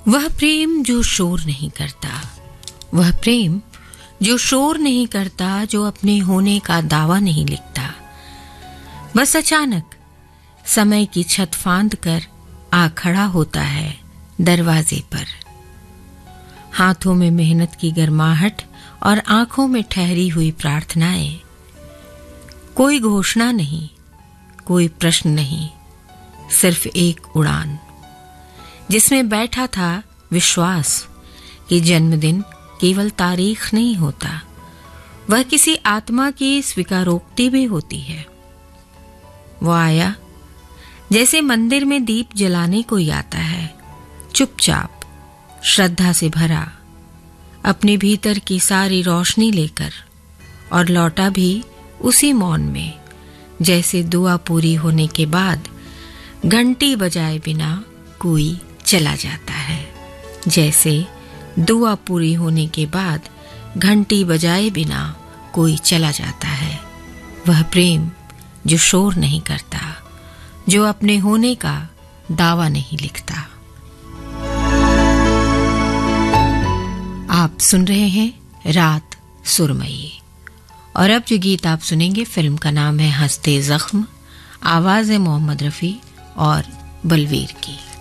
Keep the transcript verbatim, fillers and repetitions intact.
वह प्रेम जो शोर नहीं करता, वह प्रेम जो शोर नहीं करता, जो अपने होने का दावा नहीं लिखता। बस अचानक समय की छत फांद कर आ खड़ा होता है दरवाजे पर। हाथों में मेहनत की गर्माहट और आंखों में ठहरी हुई प्रार्थनाएं। कोई घोषणा नहीं, कोई प्रश्न नहीं, सिर्फ एक उड़ान जिसमें बैठा था विश्वास कि जन्मदिन केवल तारीख नहीं होता, वह किसी आत्मा की स्वीकारोक्ति भी होती है। वो आया जैसे मंदिर में दीप जलाने कोई आता है, चुपचाप, श्रद्धा से भरा, अपने भीतर की सारी रोशनी लेकर, और लौटा भी उसी मौन में, जैसे दुआ पूरी होने के बाद घंटी बजाए बिना कोई चला जाता है। जैसे दुआ पूरी होने के बाद घंटी बजाए बिना कोई चला जाता है। वह प्रेम जो शोर नहीं करता, जो अपने होने का दावा नहीं लिखता। आप सुन रहे हैं रात सुरमई, और अब जो गीत आप सुनेंगे फिल्म का नाम है हंसते जख्म। आवाज है मोहम्मद रफी और बलवीर की।